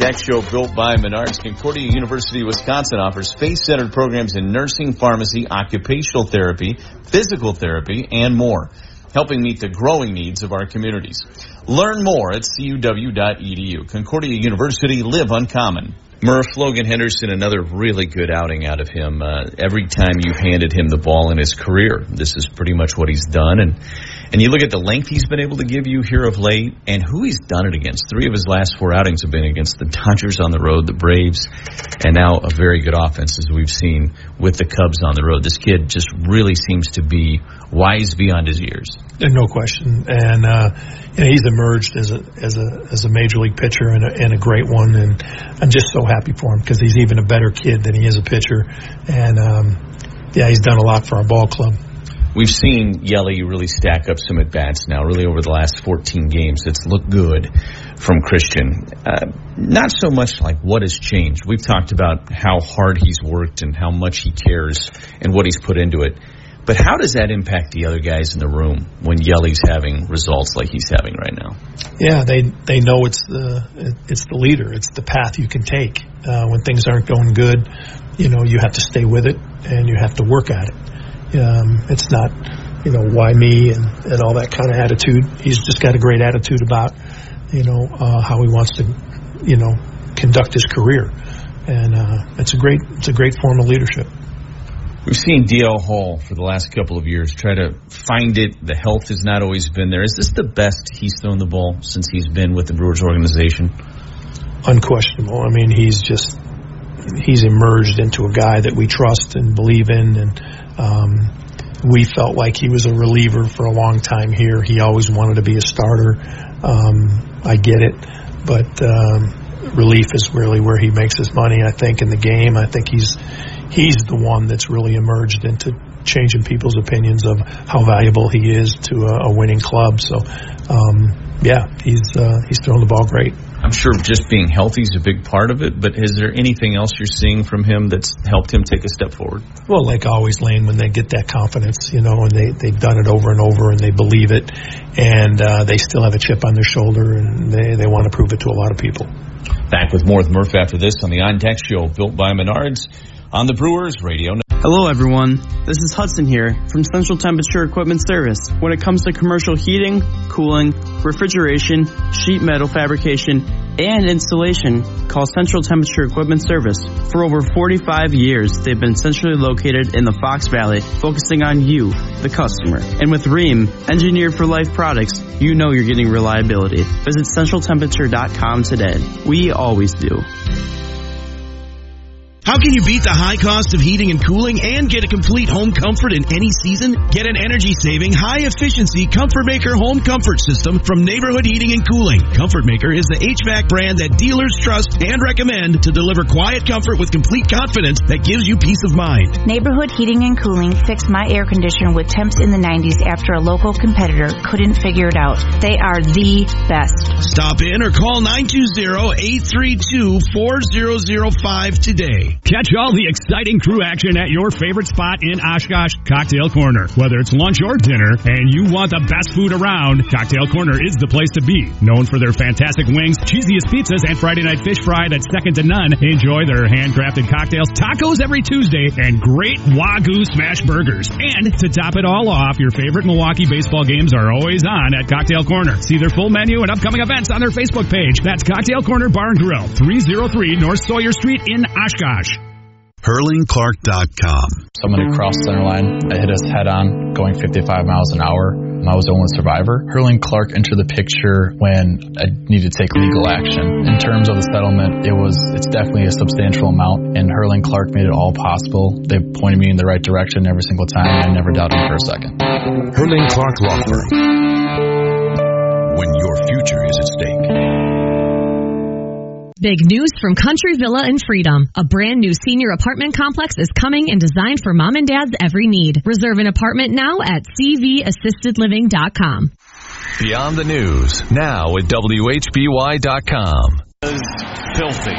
On-Deck Show built by Menards. Concordia University, Wisconsin offers faith-centered programs in nursing, pharmacy, occupational therapy, physical therapy, and more, helping meet the growing needs of our communities. Learn more at cuw.edu. Concordia University, live uncommon. Murph, Logan Henderson, another really good outing out of him. Every time you handed him the ball in his career, this is pretty much what he's done. And you look at the length he's been able to give you here of late and who he's done it against. 3 of his last 4 outings have been against the Dodgers on the road, the Braves, and now a very good offense as we've seen with the Cubs on the road. This kid just really seems to be wise beyond his years. No question. And he's emerged as a major league pitcher and a great one. And I'm just so happy for him because he's even a better kid than he is a pitcher. And, he's done a lot for our ball club. We've seen Yelly really stack up some at-bats now, really over the last 14 games. It's looked good from Christian. Not so much like what has changed. We've talked about how hard he's worked and how much he cares and what he's put into it. But how does that impact the other guys in the room when Yelly's having results like he's having right now? Yeah, they know it's the leader. It's the path you can take. When things aren't going good, you have to stay with it and you have to work at it. It's not, why me and all that kind of attitude. He's just got a great attitude about, how he wants to, conduct his career. And it's a great form of leadership. We've seen D.L. Hall for the last couple of years try to find it. The health has not always been there. Is this the best he's thrown the ball since he's been with the Brewers organization? Unquestionable. I mean, he's emerged into a guy that we trust and believe in, and we felt like he was a reliever for a long time here. He always wanted to be a starter. I get it, but relief is really where he makes his money, I think, in the game. I think he's the one that's really emerged into changing people's opinions of how valuable he is to a winning club. So, he's thrown the ball great. I'm sure just being healthy is a big part of it, but is there anything else you're seeing from him that's helped him take a step forward? Well, like always, Lane, when they get that confidence, and they've done it over and over and they believe it, and they still have a chip on their shoulder, and they want to prove it to a lot of people. Back with more with Murph after this on the On-Deck Show, built by Menards on the Brewers Radio. Hello everyone, this is Hudson here from Central Temperature Equipment Service. When it comes to commercial heating, cooling, refrigeration, sheet metal fabrication, and installation, call Central Temperature Equipment Service. For over 45 years, they've been centrally located in the Fox Valley, focusing on you, the customer. And with Rheem, engineered for life products, you know you're getting reliability. Visit centraltemperature.com today. We always do. How can you beat the high cost of heating and cooling and get a complete home comfort in any season? Get an energy-saving, high-efficiency Comfort Maker home comfort system from Neighborhood Heating and Cooling. Comfort Maker is the HVAC brand that dealers trust and recommend to deliver quiet comfort with complete confidence that gives you peace of mind. Neighborhood Heating and Cooling fixed my air conditioner with temps in the 90s after a local competitor couldn't figure it out. They are the best. Stop in or call 920-832-4005 today. Catch all the exciting crew action at your favorite spot in Oshkosh, Cocktail Corner. Whether it's lunch or dinner and you want the best food around, Cocktail Corner is the place to be. Known for their fantastic wings, cheesiest pizzas, and Friday night fish fry that's second to none. Enjoy their handcrafted cocktails, tacos every Tuesday, and great Wagyu smash burgers. And to top it all off, your favorite Milwaukee baseball games are always on at Cocktail Corner. See their full menu and upcoming events on their Facebook page. That's Cocktail Corner Bar and Grill, 303 North Sawyer Street in Oshkosh. HurlingClark.com. Someone had crossed center line. I hit us head on, going 55 miles an hour. I was the only survivor. Hurling Clark entered the picture when I needed to take legal action. In terms of the settlement, it's definitely a substantial amount, and Hurling Clark made it all possible. They pointed me in the right direction every single time, and I never doubted them for a second. Hurling Clark Law Firm. When your future is at stake. Big news from Country Villa and Freedom. A brand new senior apartment complex is coming and designed for mom and dad's every need. Reserve an apartment now at cvassistedliving.com. Beyond the News, now at WHBY.com. Filthy.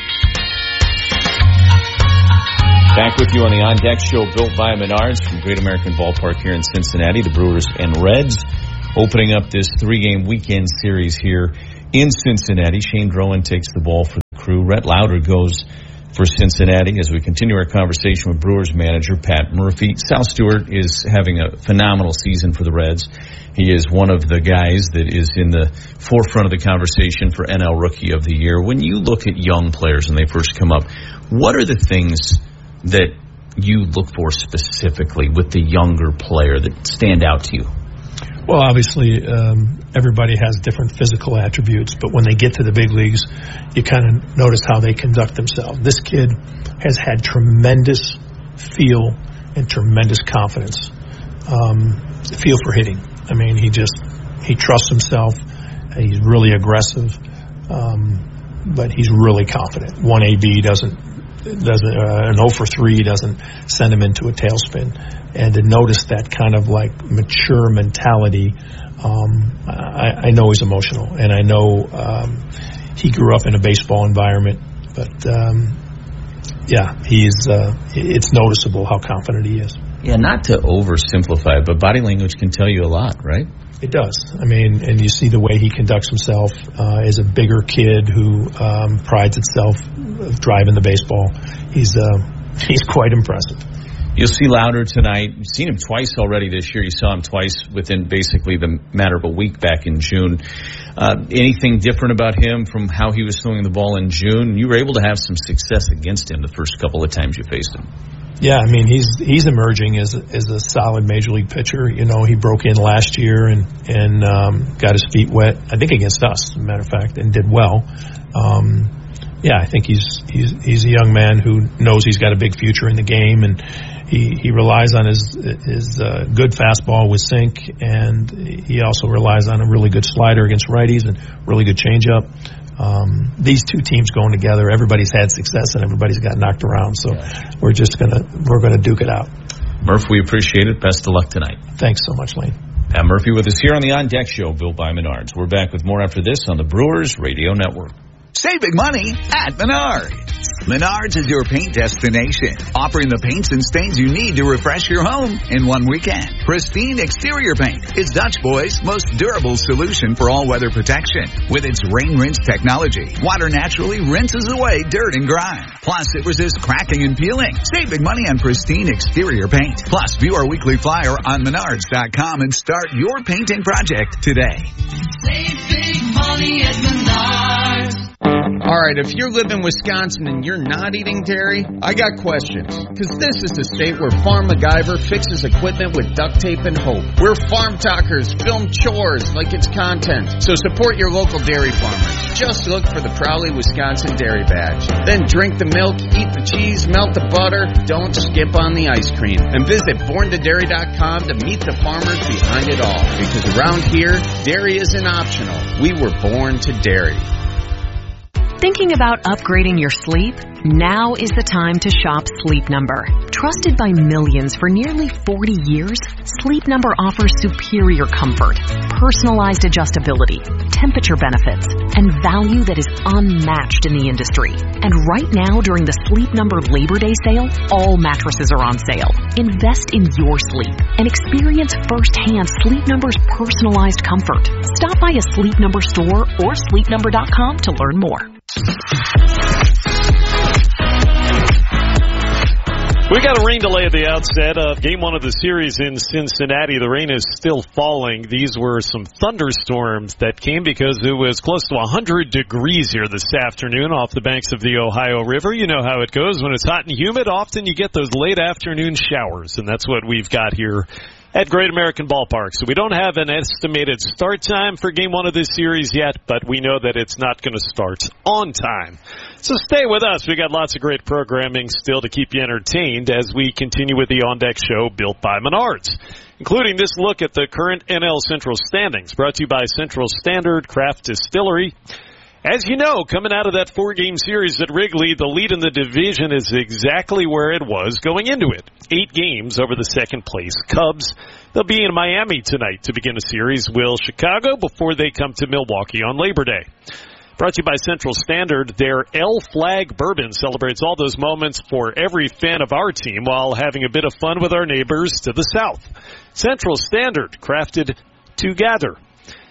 Back with you on the On-Deck Show, built by Menards from Great American Ballpark here in Cincinnati. The Brewers and Reds opening up this 3-game weekend series here in Cincinnati. Shane Drowan takes the ball for the crew. Rhett Lauder goes for Cincinnati as we continue our conversation with Brewers manager Pat Murphy. Sal Stewart is having a phenomenal season for the Reds. He is one of the guys that is in the forefront of the conversation for NL Rookie of the Year. When you look at young players when they first come up, what are the things that you look for specifically with the younger player that stand out to you? Well, obviously, everybody has different physical attributes, but when they get to the big leagues, you kind of notice how they conduct themselves. This kid has had tremendous feel and tremendous confidence, feel for hitting. I mean, he trusts himself. He's really aggressive, but he's really confident. One AB doesn't an 0 for 3 doesn't send him into a tailspin. And to notice that kind of like mature mentality, I know he's emotional, and I know he grew up in a baseball environment. But it's noticeable how confident he is. Yeah, not to oversimplify it, but body language can tell you a lot, right? It does. I mean, and you see the way he conducts himself as a bigger kid who prides itself of driving the baseball. He's quite impressive. You'll see Lauder tonight. You've seen him twice already this year. You saw him twice within basically the matter of a week back in June. Anything different about him from how he was throwing the ball in June? You were able to have some success against him the first couple of times you faced him. Yeah, I mean, he's emerging as a solid major league pitcher. You know, he broke in last year and got his feet wet, I think against us, as a matter of fact, and did well. I think he's a young man who knows he's got a big future in the game, and he relies on his good fastball with sink, and he also relies on a really good slider against righties and really good changeup. These two teams going together, everybody's had success and everybody's got knocked around, so we're gonna duke it out. Murph, we appreciate it. Best of luck tonight. Thanks so much, Lane. Pat Murphy with us here on the On Deck Show, built by Menards. We're back with more after this on the Brewers Radio Network. Save big money at Menards. Menards is your paint destination, offering the paints and stains you need to refresh your home in one weekend. Pristine Exterior Paint is Dutch Boy's most durable solution for all-weather protection. With its rain rinse technology, water naturally rinses away dirt and grime. Plus, it resists cracking and peeling. Save big money on Pristine Exterior Paint. Plus, view our weekly flyer on Menards.com and start your painting project today. Save big money at Menards. All right, if you live in Wisconsin and you're not eating dairy, I got questions. Because this is the state where Farm MacGyver fixes equipment with duct tape and hope. Where Farm Talkers film chores like it's content. So support your local dairy farmers. Just look for the Proudly Wisconsin Dairy Badge. Then drink the milk, eat the cheese, melt the butter. Don't skip on the ice cream. And visit BornToDairy.com to meet the farmers behind it all. Because around here, dairy isn't optional. We were born to dairy. Thinking about upgrading your sleep? Now is the time to shop Sleep Number. Trusted by millions for nearly 40 years, Sleep Number offers superior comfort, personalized adjustability, temperature benefits, and value that is unmatched in the industry. And right now, during the Sleep Number Labor Day sale, all mattresses are on sale. Invest in your sleep and experience firsthand Sleep Number's personalized comfort. Stop by a Sleep Number store or sleepnumber.com to learn more. We got a rain delay at the outset of Game 1 of the series in Cincinnati. The rain is still falling. These were some thunderstorms that came because it was close to 100 degrees here this afternoon off the banks of the Ohio River. You know how it goes. When it's hot and humid, often you get those late afternoon showers, and that's what we've got here at Great American Ballpark. So we don't have an estimated start time for Game 1 of this series yet, but we know that it's not going to start on time. So stay with us. We got lots of great programming still to keep you entertained as we continue with the On Deck Show built by Menards, including this look at the current NL Central standings, brought to you by Central Standard Craft Distillery. As you know, coming out of that 4-game series at Wrigley, the lead in the division is exactly where it was going into it. 8 games over the second-place Cubs. They'll be in Miami tonight to begin a series. Will Chicago before they come to Milwaukee on Labor Day. Brought to you by Central Standard, their L Flag Bourbon celebrates all those moments for every fan of our team while having a bit of fun with our neighbors to the south. Central Standard, crafted together.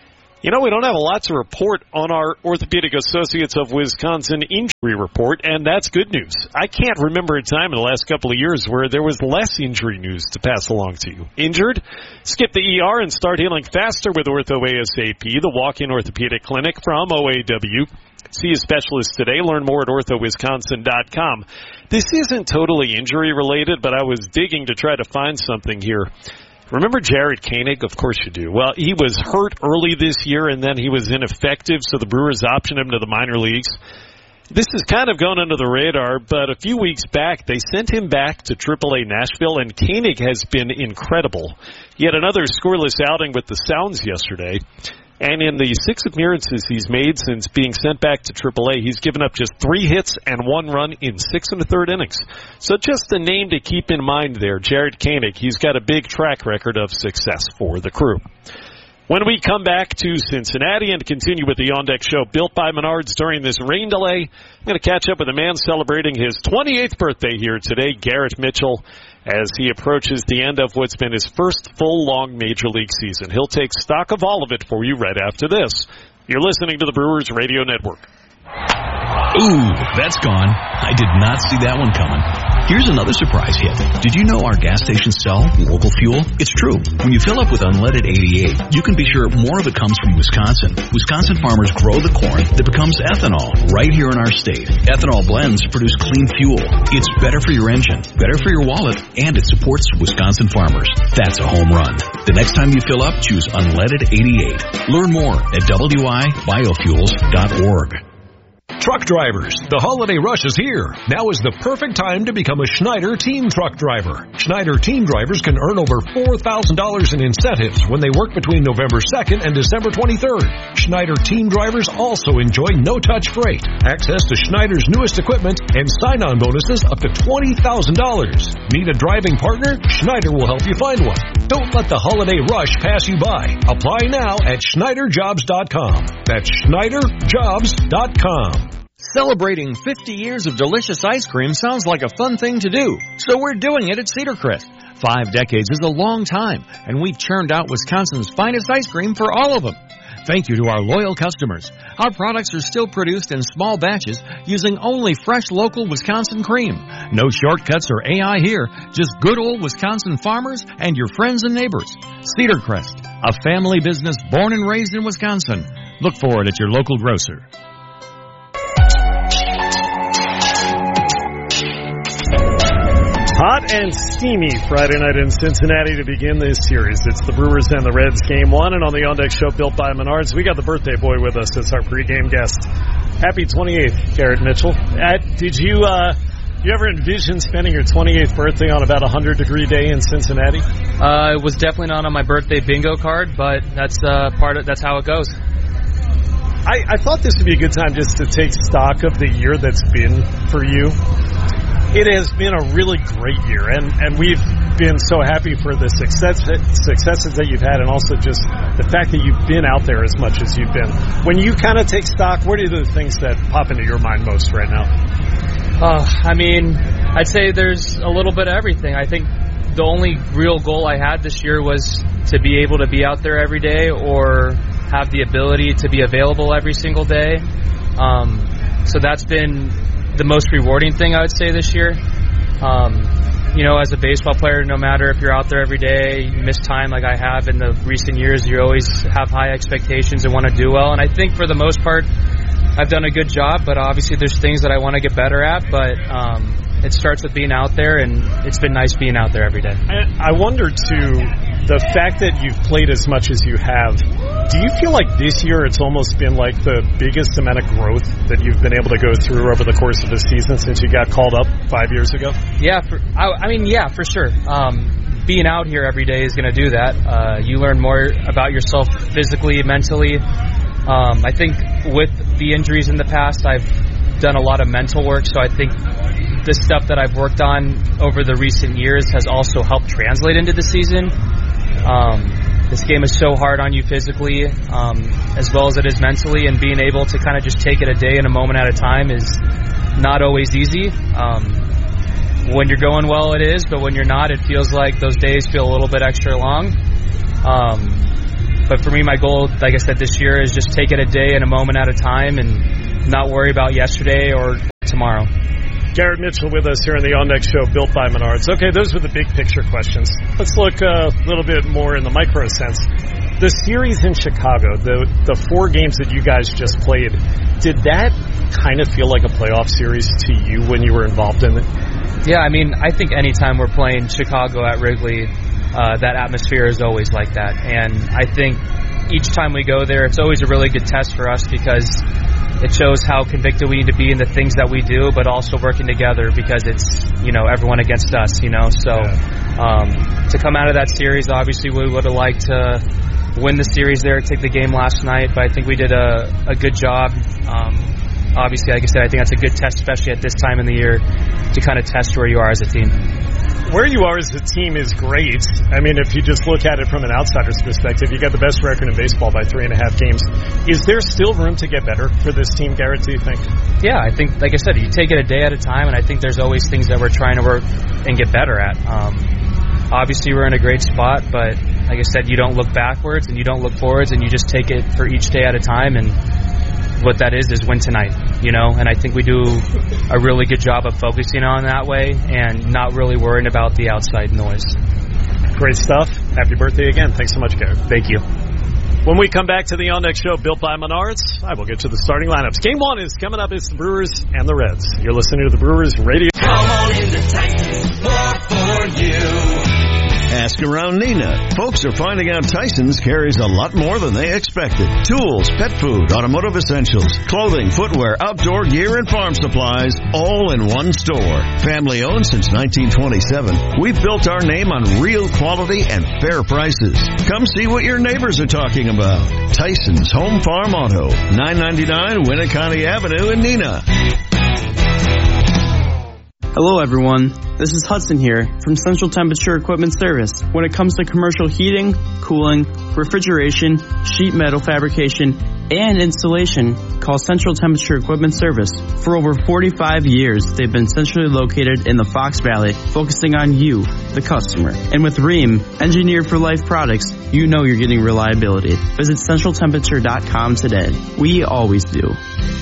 You know, we don't have a lot to report on our Orthopedic Associates of Wisconsin injury report, and that's good news. I can't remember a time in the last couple of years where there was less injury news to pass along to you. Injured? Skip the ER and start healing faster with Ortho ASAP, the walk-in orthopedic clinic from OAW. See a specialist today. Learn more at orthowisconsin.com. This isn't totally injury-related, but I was digging to try to find something here. Remember Jared Koenig? Of course you do. Well, he was hurt early this year, and then he was ineffective, so the Brewers optioned him to the minor leagues. This has kind of gone under the radar, but a few weeks back, they sent him back to AAA Nashville, and Koenig has been incredible. He had another scoreless outing with the Sounds yesterday. And in the 6 appearances he's made since being sent back to AAA, he's given up just 3 hits and 1 run in 6 1/3 innings. So just a name to keep in mind there, Jared Koenig. He's got a big track record of success for the Crew. When we come back to Cincinnati and continue with the On Deck Show built by Menards during this rain delay, I'm going to catch up with a man celebrating his 28th birthday here today, Garrett Mitchell, as he approaches the end of what's been his first full, long Major League season. He'll take stock of all of it for you right after this. You're listening to the Brewers Radio Network. Ooh, that's gone. I did not see that one coming. Here's another surprise hit. Did you know our gas stations sell local fuel? It's true. When you fill up with Unleaded 88, you can be sure more of it comes from Wisconsin. Wisconsin farmers grow the corn that becomes ethanol right here in our state. Ethanol blends produce clean fuel. It's better for your engine, better for your wallet, and it supports Wisconsin farmers. That's a home run. The next time you fill up, choose Unleaded 88. Learn more at wibiofuels.org. Truck drivers, the holiday rush is here. Now is the perfect time to become a Schneider Team Truck Driver. Schneider Team Drivers can earn over $4,000 in incentives when they work between November 2nd and December 23rd. Schneider Team Drivers also enjoy no-touch freight, access to Schneider's newest equipment, and sign-on bonuses up to $20,000. Need a driving partner? Schneider will help you find one. Don't let the holiday rush pass you by. Apply now at SchneiderJobs.com. That's SchneiderJobs.com. Celebrating 50 years of delicious ice cream sounds like a fun thing to do, so we're doing it at Cedar Crest. 5 decades is a long time, and we've churned out Wisconsin's finest ice cream for all of them. Thank you to our loyal customers. Our products are still produced in small batches using only fresh local Wisconsin cream. No shortcuts or AI here, just good old Wisconsin farmers and your friends and neighbors. Cedar Crest, a family business born and raised in Wisconsin. Look for it at your local grocer. Hot and steamy Friday night in Cincinnati to begin this series. It's the Brewers and the Reds game 1, and on the On Deck Show built by Menards, we got the birthday boy with us. It's our pregame guest. Happy 28th, Garrett Mitchell. Did you ever envision spending your 28th birthday on about a 100-degree day in Cincinnati? It was definitely not on my birthday bingo card, but that's that's how it goes. I thought this would be a good time just to take stock of the year that's been for you. It has been a really great year, and we've been so happy for the successes that you've had, and also just the fact that you've been out there as much as you've been. When you kind of take stock, what are the things that pop into your mind most right now? I'd say there's a little bit of everything. I think the only real goal I had this year was to be able to be out there every day or have the ability to be available every single day. So that's been the most rewarding thing I would say this year. As a baseball player, no matter if you're out there every day, you miss time like I have in the recent years, you always have high expectations and want to do well. And I think for the most part, I've done a good job, but obviously there's things that I want to get better at. But it starts with being out there, and it's been nice being out there every day. I wonder, too, the fact that you've played as much as you have, do you feel like this year it's almost been like the biggest amount of growth that you've been able to go through over the course of the season since you got called up 5 years ago? Yeah, for sure. Being out here every day is going to do that. You learn more about yourself physically, mentally. I think with the injuries in the past, I've done a lot of mental work, so I think the stuff that I've worked on over the recent years has also helped translate into the season. This game is so hard on you physically, as well as it is mentally, and being able to kind of just take it a day and a moment at a time is not always easy. When you're going well, it is, but when you're not, it feels like those days feel a little bit extra long. But for me, my goal, like I said, this year is just take it a day and a moment at a time and not worry about yesterday or tomorrow. Garrett Mitchell with us here on the On Deck Show, built by Menards. Okay, those were the big picture questions. Let's look a little bit more in the micro sense. The series in Chicago, the 4 games that you guys just played, did that kind of feel like a playoff series to you when you were involved in it? Yeah, I mean, I think anytime we're playing Chicago at Wrigley, that atmosphere is always like that. And I think each time we go there, it's always a really good test for us because it shows how convicted we need to be in the things that we do, but also working together because it's, everyone against us, So to come out of that series, obviously we would have liked to win the series there, take the game last night, but I think we did a good job. Obviously, like I said, I think that's a good test, especially at this time in the year, to kind of test where you are as a team. Where you are as a team is great. I mean, if you just look at it from an outsider's perspective, you got the best record in baseball by 3.5 games. Is there still room to get better for this team, Garrett, do you think? Yeah, I think, like I said, you take it a day at a time, and I think there's always things that we're trying to work and get better at. Obviously, we're in a great spot, but like I said, you don't look backwards and you don't look forwards, and you just take it for each day at a time, and what that is win tonight, and I think we do a really good job of focusing on that way and not really worrying about the outside noise. Great stuff. Happy birthday again. Thanks so much, Garrett. Thank you. When we come back to the On Deck Show, built by Menards, I will get to the starting lineups. Game 1 is coming up. It's the Brewers and the Reds. You're listening to the Brewers Radio. Come on in the Tyson's, more for you. Ask around Neenah. Folks are finding out Tyson's carries a lot more than they expected. Tools, pet food, automotive essentials, clothing, footwear, outdoor gear, and farm supplies, all in one store. Family owned since 1927, we've built our name on real quality and fair prices. Come see what your neighbors are talking about. Tyson's Home Farm Auto, 999 Winneconne Avenue in Neenah. Hello everyone, this is Hudson here from Central Temperature Equipment Service. When it comes to commercial heating, cooling, refrigeration, sheet metal fabrication, and installation, call Central Temperature Equipment Service. For over 45 years, they've been centrally located in the Fox Valley, focusing on you, the customer. And with Rheem, engineered for life products, you know you're getting reliability. Visit centraltemperature.com today. We always do.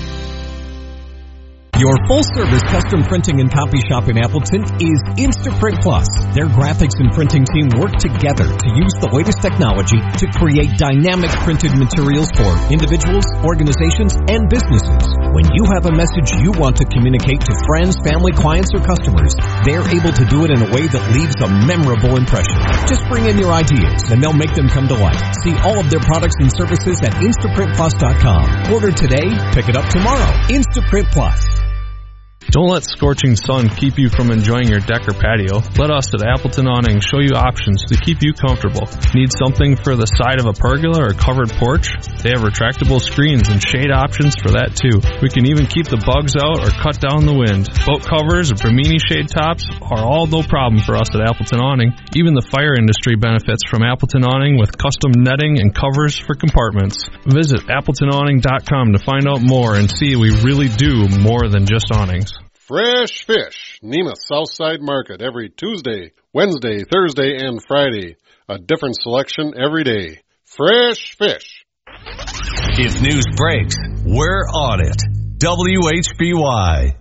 Your full-service custom printing and copy shop in Appleton is Instaprint Plus. Their graphics and printing team work together to use the latest technology to create dynamic printed materials for individuals, organizations, and businesses. When you have a message you want to communicate to friends, family, clients, or customers, they're able to do it in a way that leaves a memorable impression. Just bring in your ideas, and they'll make them come to life. See all of their products and services at InstaprintPlus.com. Order today, pick it up tomorrow. Instaprint Plus. Don't let scorching sun keep you from enjoying your deck or patio. Let us at Appleton Awning show you options to keep you comfortable. Need something for the side of a pergola or covered porch? They have retractable screens and shade options for that too. We can even keep the bugs out or cut down the wind. Boat covers or Bimini shade tops are all no problem for us at Appleton Awning. Even the fire industry benefits from Appleton Awning with custom netting and covers for compartments. Visit AppletonAwning.com to find out more and see we really do more than just awnings. Fresh Fish, Neenah Southside Market, every Tuesday, Wednesday, Thursday, and Friday. A different selection every day. Fresh Fish. If news breaks, we're on it. WHBY.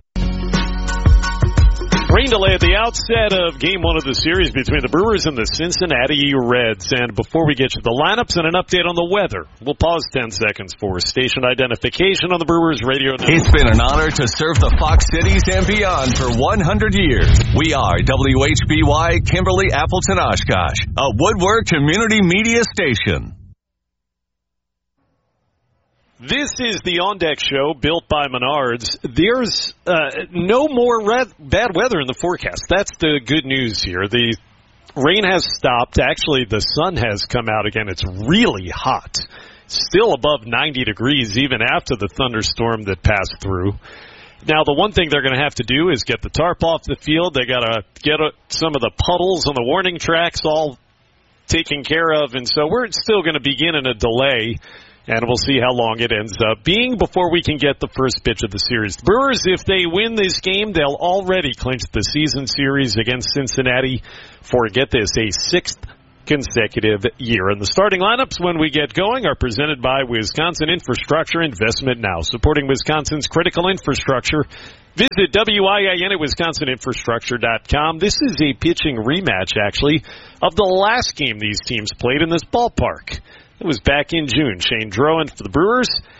Rain delay at the outset of Game 1 of the series between the Brewers and the Cincinnati Reds. And before we get to the lineups and an update on the weather, we'll pause 10 seconds for station identification on the Brewers Radio Network. It's been an honor to serve the Fox Cities and beyond for 100 years. We are WHBY Kimberly Appleton Oshkosh, a Woodward community media station. This is the On Deck Show, built by Menards. There's no more bad weather in the forecast. That's the good news here. The rain has stopped. Actually, the sun has come out again. It's really hot. Still above 90 degrees even after the thunderstorm that passed through. Now, the one thing they're going to have to do is get the tarp off the field. They got to get some of the puddles on the warning tracks all taken care of. And so we're still going to begin in a delay. And we'll see how long it ends up being before we can get the first pitch of the series. The Brewers, if they win this game, they'll already clinch the season series against Cincinnati for, get this, a 6th consecutive year. And the starting lineups when we get going are presented by Wisconsin Infrastructure Investment Now, supporting Wisconsin's critical infrastructure. Visit WIIN at WisconsinInfrastructure.com. This is a pitching rematch, actually, of the last game these teams played in this ballpark. It was back in June. Shane Drowan for the Brewers